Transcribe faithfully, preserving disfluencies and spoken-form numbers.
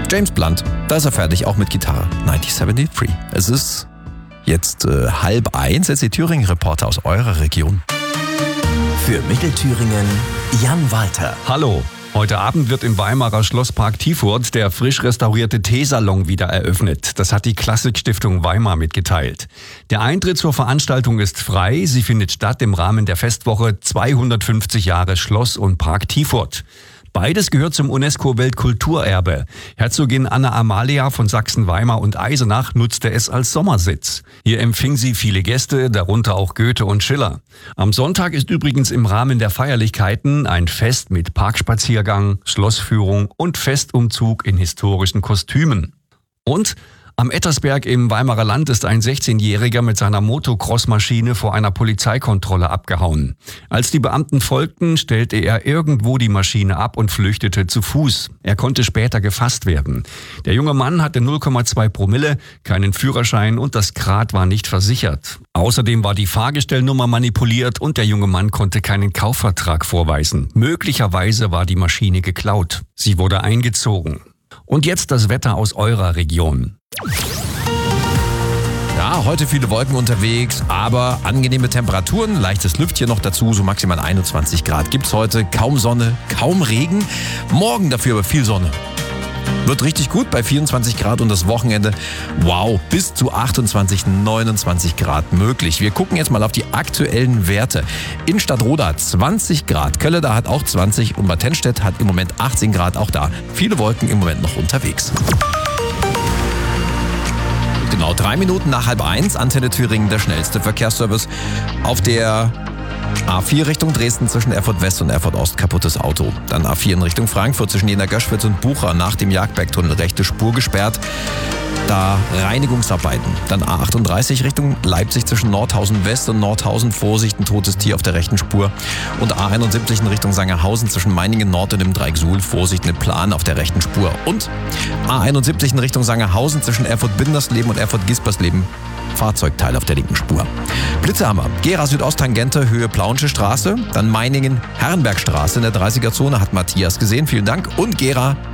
James Blunt, da ist er fertig, auch mit Gitarre. neunzehnhundertdreiundsiebzig. Es ist jetzt äh, halb eins, jetzt die Thüringen-Reporter aus eurer Region. Für Mittelthüringen Jan Walter. Hallo. Heute Abend wird im Weimarer Schlosspark Tiefurt der frisch restaurierte Teesalon wieder eröffnet. Das hat die Klassikstiftung Weimar mitgeteilt. Der Eintritt zur Veranstaltung ist frei. Sie findet statt im Rahmen der Festwoche zweihundertfünfzig Jahre Schloss und Park Tiefurt. Beides gehört zum UNESCO-Weltkulturerbe. Herzogin Anna Amalia von Sachsen-Weimar und Eisenach nutzte es als Sommersitz. Hier empfing sie viele Gäste, darunter auch Goethe und Schiller. Am Sonntag ist übrigens im Rahmen der Feierlichkeiten ein Fest mit Parkspaziergang, Schlossführung und Festumzug in historischen Kostümen. Und am Ettersberg im Weimarer Land ist ein sechzehnjähriger mit seiner Motocross-Maschine vor einer Polizeikontrolle abgehauen. Als die Beamten folgten, stellte er irgendwo die Maschine ab und flüchtete zu Fuß. Er konnte später gefasst werden. Der junge Mann hatte null Komma zwei Promille, keinen Führerschein und das Grad war nicht versichert. Außerdem war die Fahrgestellnummer manipuliert und der junge Mann konnte keinen Kaufvertrag vorweisen. Möglicherweise war die Maschine geklaut. Sie wurde eingezogen. Und jetzt das Wetter aus eurer Region. Ja, heute viele Wolken unterwegs, aber angenehme Temperaturen, leichtes Lüftchen noch dazu, so maximal einundzwanzig Grad gibt's heute, kaum Sonne, kaum Regen, morgen dafür aber viel Sonne. Wird richtig gut bei vierundzwanzig Grad und das Wochenende, wow, bis zu achtundzwanzig, neunundzwanzig Grad möglich. Wir gucken jetzt mal auf die aktuellen Werte. In Stadtroda zwanzig Grad, Kölleda hat auch zwanzig und Bad Tennstedt hat im Moment achtzehn Grad, auch da viele Wolken im Moment noch unterwegs. Genau, drei Minuten nach halb eins, Antenne Thüringen, der schnellste Verkehrsservice. Auf der A vier Richtung Dresden zwischen Erfurt West und Erfurt Ost, kaputtes Auto. Dann A vier in Richtung Frankfurt zwischen Jena Göschwitz und Bucha nach dem Jagdbergtunnel, rechte Spur gesperrt. Da Reinigungsarbeiten. Dann A achtunddreißig Richtung Leipzig zwischen Nordhausen West und Nordhausen. Vorsicht, ein totes Tier auf der rechten Spur. Und A einundsiebzig in Richtung Sangerhausen zwischen Meiningen Nord und dem Dreieck Suhl. Vorsicht, eine Plan auf der rechten Spur. Und A einundsiebzig in Richtung Sangerhausen zwischen Erfurt-Bindersleben und Erfurt-Gispersleben. Fahrzeugteil auf der linken Spur. Blitzehammer, Gera Südost-Tangente, Höhe Plauensche Straße. Dann Meiningen, Herrenbergstraße in der dreißiger Zone, hat Matthias gesehen. Vielen Dank. Und Gera